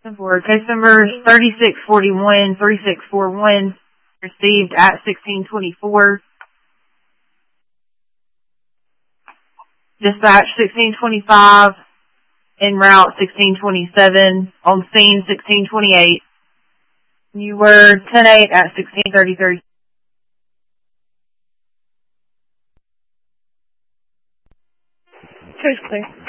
For case numbers 3641, 3641, received at 1624. Dispatch 1625, en route 1627, on scene 1628. You were 10-8 at 1633. Case clear.